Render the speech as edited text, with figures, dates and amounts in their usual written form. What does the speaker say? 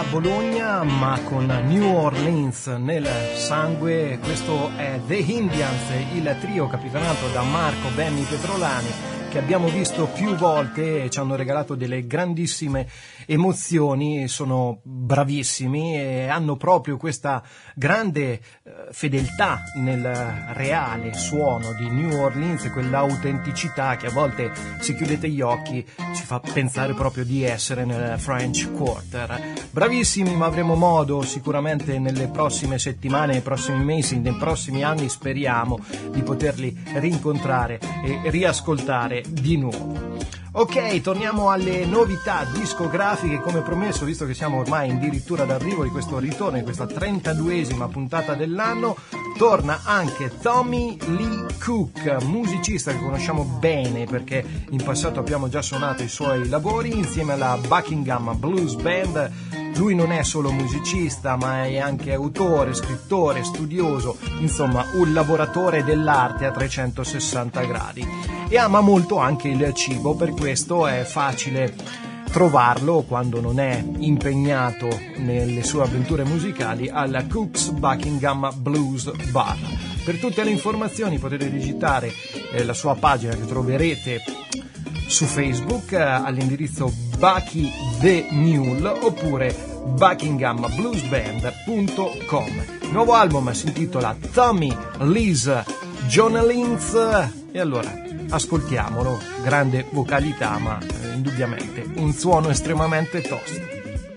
Bologna ma con New Orleans nel sangue. Questo è The Indians, il trio capitanato da Marco Benny Petrolani, che abbiamo visto più volte e ci hanno regalato delle grandissime emozioni. Sono bravissimi e hanno proprio questa grande fedeltà nel reale suono di New Orleans, quell'autenticità che a volte, se chiudete gli occhi, ci fa pensare proprio di essere nel French Quarter. Bravissimi, ma avremo modo sicuramente nelle prossime settimane, nei prossimi mesi, nei prossimi anni, speriamo di poterli rincontrare e riascoltare di nuovo. Ok, torniamo alle novità discografiche. Come promesso, visto che siamo ormai addirittura d'arrivo di questo ritorno, in questa 32esima puntata dell'anno, torna anche Tommy Lee Cook, musicista che conosciamo bene perché in passato abbiamo già suonato i suoi lavori insieme alla Buckingham Blues Band. Lui non è solo musicista, ma è anche autore, scrittore, studioso, insomma un lavoratore dell'arte a 360 gradi. E ama molto anche il cibo, per questo è facile trovarlo quando non è impegnato nelle sue avventure musicali alla Cook's Buckingham Blues Bar. Per tutte le informazioni potete digitare la sua pagina che troverete su Facebook all'indirizzo Bucky the Mule oppure buckingambluesband.com. Il nuovo album si intitola Tommy Lee's Journalings e allora ascoltiamolo. Grande vocalità, ma indubbiamente un suono estremamente tosto.